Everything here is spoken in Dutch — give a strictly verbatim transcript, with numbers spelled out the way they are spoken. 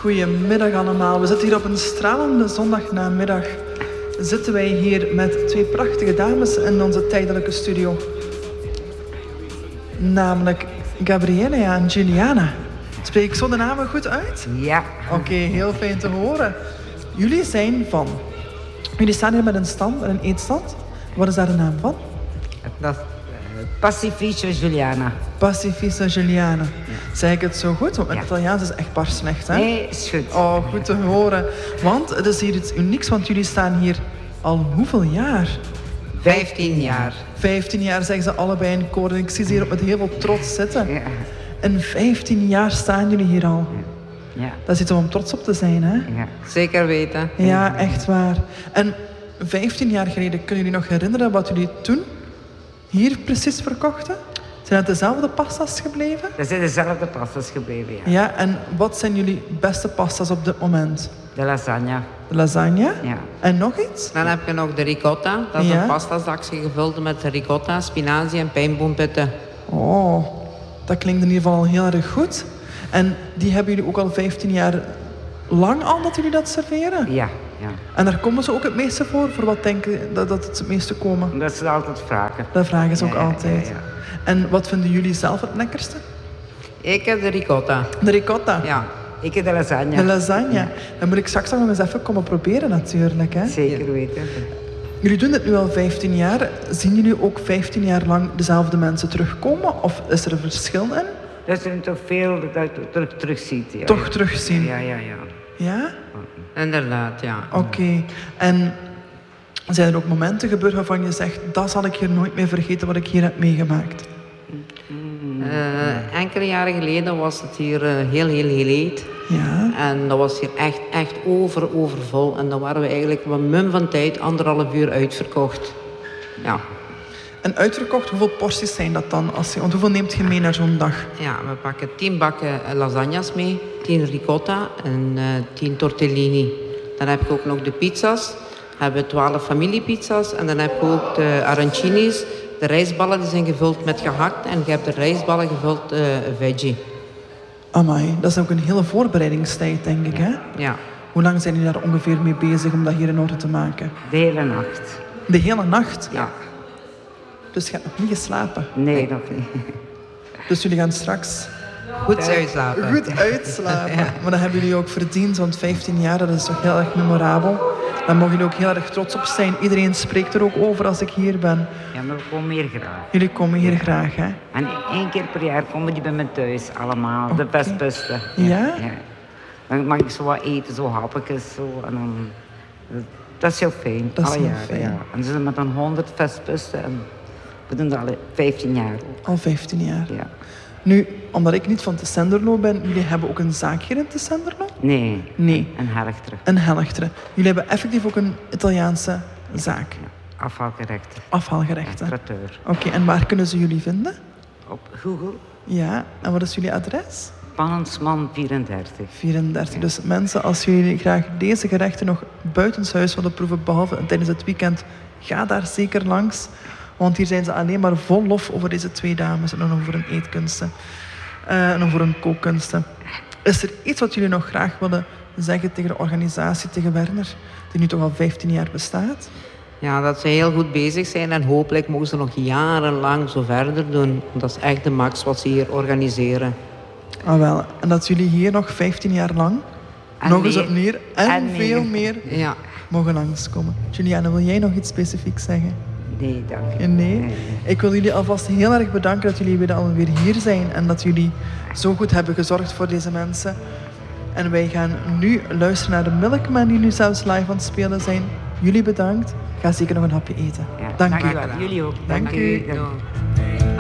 Goedemiddag allemaal. We zitten hier op een stralende zondagnamiddag. Zitten wij hier met twee prachtige dames in onze tijdelijke studio. Namelijk Gabriele en Juliana. Spreek ik zo de namen goed uit? Ja. Oké, okay, heel fijn te horen. Jullie zijn van... Jullie staan hier met een stand, met een eetstand. Wat is daar de naam van? Dat is uh, Pacificio Juliana. Pacificio Juliana. Ja. Zeg ik het zo goed? Want mijn ja. Italiaans is echt bar slecht, hè? Nee, is goed. Oh, goed te horen. Want het is hier iets unieks, want jullie staan hier al hoeveel jaar? Vijftien jaar. Vijftien jaar, zeggen ze allebei in koor. En ik zie ze hier op met heel veel trots zitten. Ja. En vijftien jaar staan jullie hier al. Ja. Dat is iets om trots op te zijn, hè? Ja, zeker weten. Ja, echt waar. En vijftien jaar geleden, kunnen jullie nog herinneren wat jullie toen hier precies verkochten? Zijn het dezelfde pasta's gebleven? Dat zijn dezelfde pasta's gebleven, ja. Ja, en wat zijn jullie beste pasta's op dit moment? De lasagne. De lasagne? Ja. En nog iets? Dan heb je nog de ricotta. Dat is ja. een pastazakje gevuld met ricotta, spinazie en pijnboompitten. Oh, dat klinkt in ieder geval heel erg goed. En die hebben jullie ook al vijftien jaar lang al dat jullie dat serveren? Ja, ja. En daar komen ze ook het meeste voor? Voor wat denken dat, dat het het meeste komen? Dat ze altijd vragen. Dat vragen ze ook ja, ja, altijd. Ja, ja. En wat vinden jullie zelf het lekkerste? Ik heb de ricotta. De ricotta? Ja. Ik heb de lasagne. De lasagne. Ja. Dan moet ik straks nog eens even komen proberen natuurlijk. Hè? Zeker ja. weten. Jullie doen dit nu al vijftien jaar. Zien jullie ook vijftien jaar lang dezelfde mensen terugkomen? Of is er een verschil in? Dat is toch veel dat je terug, terug ziet. Ja. Toch terugzien? Ja, ja, ja. Ja? Inderdaad, ja. Oké. Okay. En zijn er ook momenten gebeurd waarvan je zegt, dat zal ik hier nooit meer vergeten wat ik hier heb meegemaakt? Uh, enkele jaren geleden was het hier uh, heel, heel, heel heet. Ja. En dat was hier echt, echt over, overvol. En dan waren we eigenlijk met mum van tijd anderhalf uur uitverkocht. Ja. En uitverkocht, hoeveel porties zijn dat dan? Als je, want hoeveel neemt je mee naar zo'n dag? Ja, we pakken tien bakken lasagnes mee, tien ricotta en uh, tien tortellini. Dan heb ik ook nog de pizza's. Dan hebben we twaalf familiepizza's. En dan heb ik ook de arancinis. De rijstballen die zijn gevuld met gehakt. En je hebt de rijstballen gevuld uh, veggie. Amai, dat is ook een hele voorbereidingstijd, denk ik, hè? Ja. Hoe lang zijn jullie daar ongeveer mee bezig om dat hier in orde te maken? De hele nacht. De hele nacht? Ja. Dus je hebt nog niet geslapen? Nee, nog niet. Dus jullie gaan straks... Goed uitslapen. Goed uitslapen. Ja. Maar dat hebben jullie ook verdiend, want vijftien jaar, dat is toch heel erg memorabel. Daar mogen jullie ook heel erg trots op zijn. Iedereen spreekt er ook over als ik hier ben. Ja, maar we komen hier graag. Jullie komen hier ja. graag, hè? En één keer per jaar komen die bij me thuis, allemaal. Okay. De vestbusten. Ja? Ja? Dan mag ik zo wat eten, zo hapjes, zo. En dan... Dat is heel fijn. Dat is alle heel jaren, fijn. Ja. En ze zijn met een honderd vestbusten. En we doen dat al vijftien jaar ook. Al vijftien jaar? Ja. Nu, omdat ik niet van Tessenderlo ben, jullie hebben ook een zaak hier in Tessenderlo? Nee. Nee. Een Helchteren. Een Helchteren. Jullie hebben effectief ook een Italiaanse zaak? Ja. Afhaalgerechten. Afhaalgerechten. Ja, traiteur. Oké, okay, en waar kunnen ze jullie vinden? Op Google. Ja, en wat is jullie adres? Pannensman vierendertig. vierendertig. Ja. Dus mensen, als jullie graag deze gerechten nog buitenshuis willen proeven, behalve tijdens het weekend, ga daar zeker langs. Want hier zijn ze alleen maar vol lof over deze twee dames en over hun eetkunsten. Uh, en over hun kookkunsten. Is er iets wat jullie nog graag willen zeggen tegen de organisatie, tegen Werner, die nu toch al vijftien jaar bestaat? Ja, dat ze heel goed bezig zijn en hopelijk mogen ze nog jarenlang zo verder doen. Dat is echt de max wat ze hier organiseren. Ah wel, en dat jullie hier nog vijftien jaar lang, en nog eens opnieuw en, en veel meer, meer ja. mogen langskomen. Juliana, wil jij nog iets specifieks zeggen? Nee, dank je. Nee? nee. Ik wil jullie alvast heel erg bedanken dat jullie weer alweer hier zijn en dat jullie zo goed hebben gezorgd voor deze mensen. En wij gaan nu luisteren naar de Milkman die nu zelfs live aan het spelen zijn. Jullie bedankt. Ga zeker nog een hapje eten. Ja, dank, dank u. u wel. Jullie ook. Dank, dank u. u.